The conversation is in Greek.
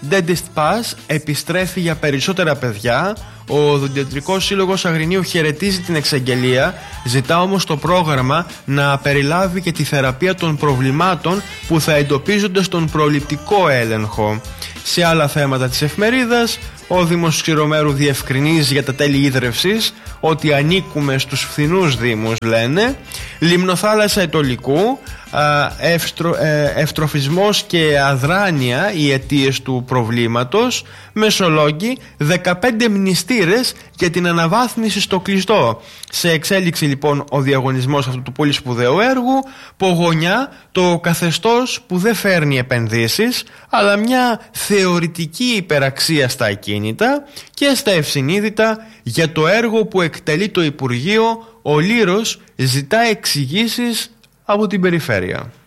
Dentist Pass επιστρέφει για περισσότερα παιδιά. Ο Οδοντιατρικός Σύλλογος Αγρινίου χαιρετίζει την εξαγγελία, ζητά όμως το πρόγραμμα να περιλάβει και τη θεραπεία των προβλημάτων που θα εντοπίζονται στον προληπτικό έλεγχο. Σε άλλα θέματα της εφημερίδας, ο Δήμος Ξηρομέρου διευκρινίζει για τα τέλη ίδρευσης ότι ανήκουμε στους φθηνούς δήμους, λένε. Λιμνοθάλασσα Ετωλικού, ευτροφισμός και αδράνεια οι αιτίες του προβλήματος. Μεσολόγγι, 15 μνηστήρες για την αναβάθμιση στο κλειστό. Σε εξέλιξη λοιπόν ο διαγωνισμός αυτού του πολύ σπουδαίου έργου. Πογονιά, το καθεστώς που δεν φέρνει επενδύσεις αλλά μια θεωρητική υπεραξία στα ακίνητα. Και στα ευσυνείδητα, για το έργο που εκτελεί το Υπουργείο, ο Λύρος ζητά εξηγήσεις από την περιφέρεια.